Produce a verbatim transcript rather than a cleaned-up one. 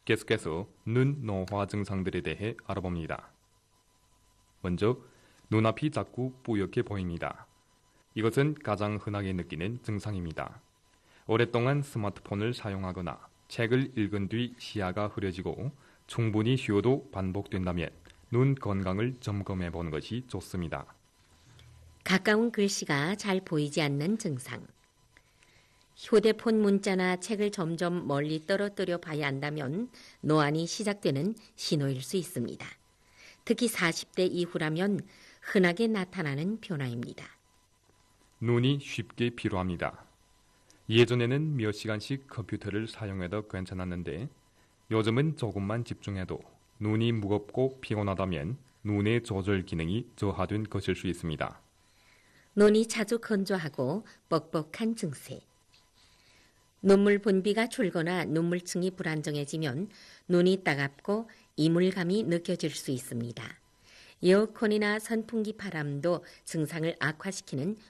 계속해서 눈 노화 증상들에 대해 알아봅니다. 먼저 눈앞이 자꾸 뿌옇게 보입니다. 이것은 가장 흔하게 느끼는 증상입니다. 오랫동안 스마트폰을 사용하거나 책을 읽은 뒤 시야가 흐려지고 충분히 쉬어도 반복된다면 눈 건강을 점검해 보는 것이 좋습니다. 가까운 글씨가 잘 보이지 않는 증상. 휴대폰 문자나 책을 점점 멀리 떨어뜨려 봐야 한다면 노안이 시작되는 신호일 수 있습니다. 특히 사십 대 이후라면 흔하게 나타나는 변화입니다. 눈이 쉽게 피로합니다. 예전에는 몇 시간씩 컴퓨터를 사용해도 괜찮았는데 요즘은 조금만 집중해도 눈이 무겁고 피곤하다면 눈의 조절 기능이 저하된 것일 수 있습니다. 눈이 자주 건조하고 뻑뻑한 증세. 눈물 분비가 줄거나 눈물층이 불안정해지면 눈이 따갑고 이물감이 느껴질 수 있습니다. 에어컨이나 선풍기 바람도 증상을 악화시키는